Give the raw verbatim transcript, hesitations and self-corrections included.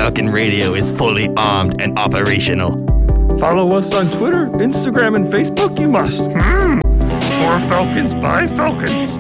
Falcon Radio is fully armed and operational. Follow us on Twitter, Instagram, and Facebook, you must. Hmm. For Falcons by Falcons.